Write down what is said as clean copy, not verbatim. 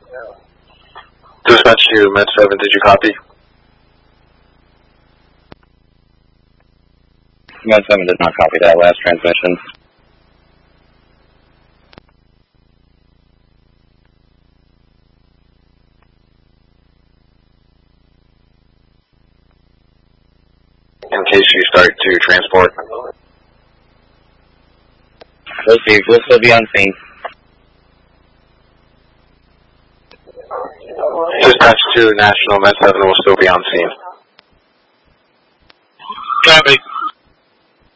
Dispatch to Med 7, did you copy? Med 7 did not copy that last transmission. In case you start to transport. We'll still be on scene. Dispatch to National Med 7 will still be on scene. Copy.